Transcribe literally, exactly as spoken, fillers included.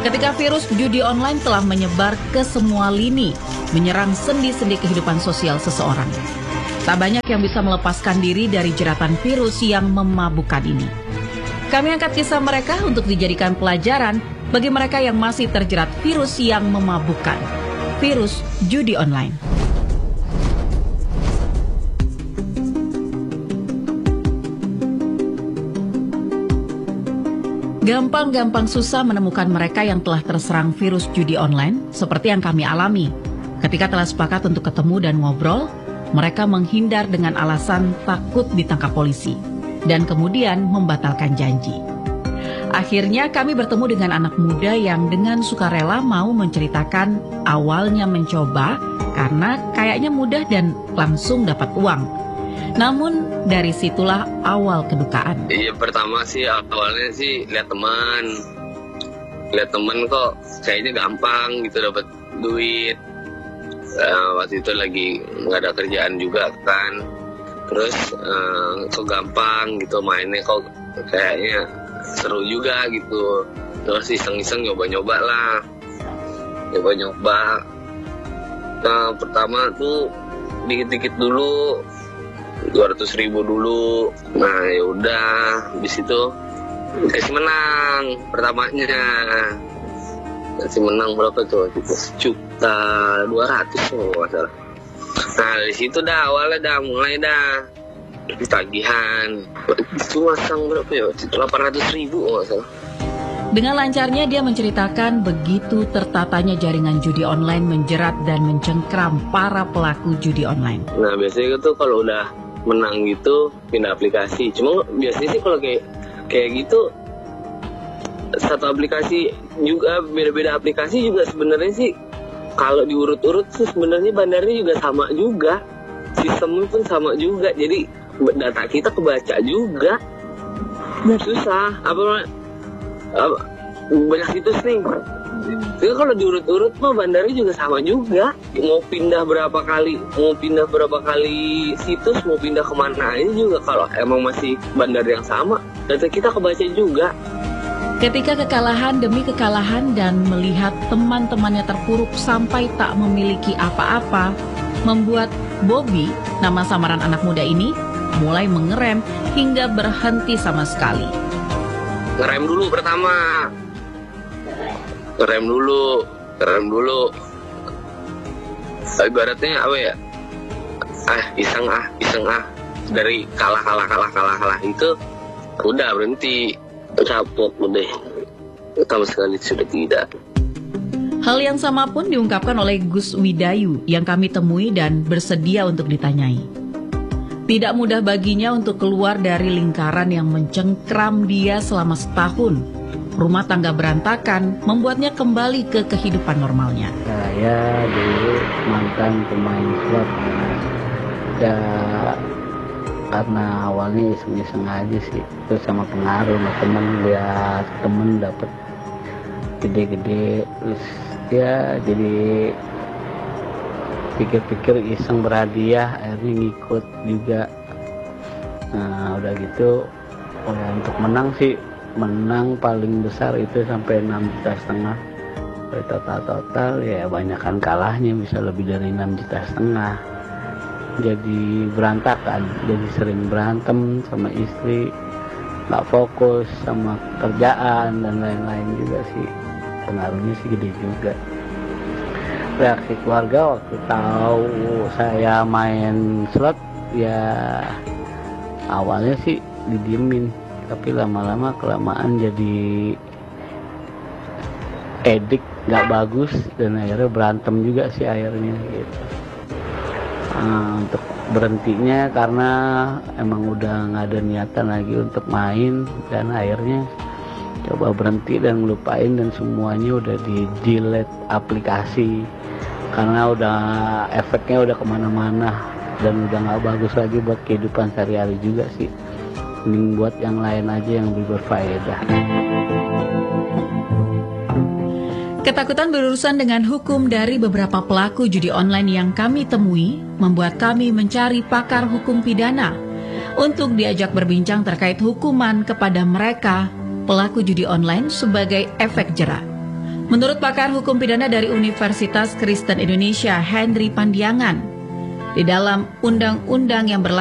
Ketika virus judi online telah menyebar ke semua lini, menyerang sendi-sendi kehidupan sosial seseorang. Tak banyak yang bisa melepaskan diri dari jeratan virus yang memabukkan ini. Kami angkat kisah mereka untuk dijadikan pelajaran bagi mereka yang masih terjerat virus yang memabukkan, virus judi online. Gampang-gampang susah menemukan mereka yang telah terserang virus judi online seperti yang kami alami. Ketika telah sepakat untuk ketemu dan ngobrol, mereka menghindar dengan alasan takut ditangkap polisi dan kemudian membatalkan janji. Akhirnya kami bertemu dengan anak muda yang dengan sukarela mau menceritakan awalnya mencoba karena kayaknya mudah dan langsung dapat uang. Namun dari situlah awal kedukaan. Iya, pertama sih awalnya sih lihat teman, lihat teman kok kayaknya gampang gitu dapat duit. Nah, waktu itu lagi nggak ada kerjaan juga kan, terus uh, kok gampang gitu mainnya, kok kayaknya seru juga gitu. Terus iseng-iseng nyoba-nyoba lah, nyoba-nyoba. Nah, pertama tuh dikit-dikit dulu, dua ratus ribu dulu. Nah ya udah, habis itu dikasih menang pertamanya. Kasih menang berapa tuh? Juta dua ratus oh nggak salah. Nah dari situ dah awalnya dah mulai dah tagihan. Itu masang berapa ya? delapan ratus ribu oh nggak salah. Dengan lancarnya dia menceritakan begitu tertatanya jaringan judi online menjerat dan mencengkram para pelaku judi online. Nah biasanya itu kalau udah menang gitu pindah aplikasi. Cuma biasanya sih kalau kayak kayak gitu satu aplikasi juga beda-beda aplikasi juga sebenarnya sih kalau diurut-urut sih sebenarnya bandarnya juga sama juga, sistemnya pun sama juga, jadi data kita kebaca juga. Susah apa, apa banyak situs nih. Jadi kalau diurut-urut mah bandarnya juga sama juga. Mau pindah berapa kali, mau pindah berapa kali situs, mau pindah kemana aja juga kalau emang masih bandar yang sama, data kita kebaca juga. Ketika kekalahan demi kekalahan dan melihat teman-temannya terpuruk sampai tak memiliki apa-apa, membuat Bobby, nama samaran anak muda ini, mulai mengerem hingga berhenti sama sekali. Ngerem dulu pertama. Ngerem dulu, ngerem dulu. Ibaratnya apa ya? Ah, iseng ah, iseng ah. Dari kalah, kalah, kalah, kalah, kalah itu udah berhenti. Capek udah. Sama sekali sudah tidak. Hal yang sama pun diungkapkan oleh Gus Widayu yang kami temui dan bersedia untuk ditanyai. Tidak mudah baginya untuk keluar dari lingkaran yang mencengkram dia selama setahun. Rumah tangga berantakan membuatnya kembali ke kehidupan normalnya. Saya dulu mantan pemain slot. Ya karena awalnya iseng-iseng aja sih. Terus sama pengaruh sama temen, lihat temen dapet gede-gede. Terus ya jadi pikir-pikir iseng berhadiah, akhirnya ngikut juga. Nah udah gitu ya, untuk menang sih, menang paling besar itu sampai enam juta setengah. Total-total ya banyakan kalahnya, bisa lebih dari enam juta setengah. Jadi berantakan, jadi sering berantem sama istri, nggak fokus sama kerjaan dan lain-lain juga sih. Pengaruhnya sih gede juga. Reaksi keluarga waktu tahu saya main slot ya awalnya sih didiemin, tapi lama-lama kelamaan jadi edik, nggak bagus, dan akhirnya berantem juga sih akhirnya gitu. Nah, untuk berhentinya karena emang udah nggak ada niatan lagi untuk main, dan akhirnya coba berhenti dan ngelupain, dan semuanya udah di delete aplikasi karena udah efeknya udah kemana-mana dan udah nggak bagus lagi buat kehidupan sehari-hari juga sih. Mending buat yang lain aja yang lebih berfaedah. Ketakutan berurusan dengan hukum dari beberapa pelaku judi online yang kami temui membuat kami mencari pakar hukum pidana untuk diajak berbincang terkait hukuman kepada mereka pelaku judi online sebagai efek jera. Menurut pakar hukum pidana dari Universitas Kristen Indonesia, Henry Pandiangan, di dalam undang-undang yang berlaku